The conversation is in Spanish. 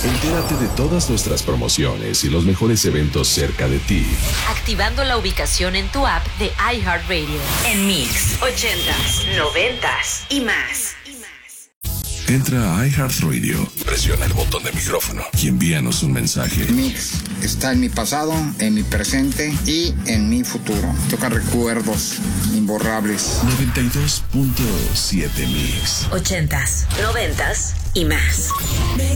Entérate de todas nuestras promociones y los mejores eventos cerca de ti. Activando la ubicación en tu app de iHeartRadio. En Mix, 80s, 90s y más. Entra a iHeartRadio, presiona el botón de micrófono y envíanos un mensaje. Mix está en mi pasado, en mi presente y en mi futuro. Toca recuerdos imborrables. 92.7 Mix. 80s, 90s y más.